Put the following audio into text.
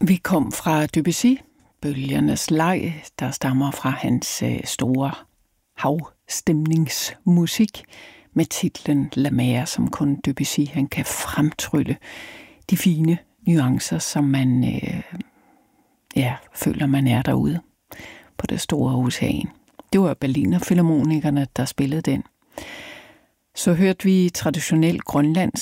Vi kom fra Debussy, Bølgernes leg, der stammer fra hans store havstemningsmusik med titlen La Mer, som kun Debussy han kan fremtrylle de fine nuancer, som man føler, man er derude på det store ocean. Det var Berliner Filharmonikerne, der spillede den. Så hørte vi traditionel grønlandsk